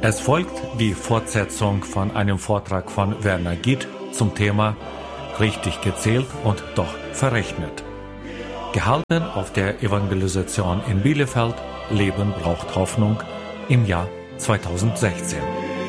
Es folgt die Fortsetzung von einem Vortrag von Werner Gitt zum Thema Richtig gezählt und doch verrechnet. Gehalten auf der Evangelisation in Bielefeld, Leben braucht Hoffnung im Jahr 2016.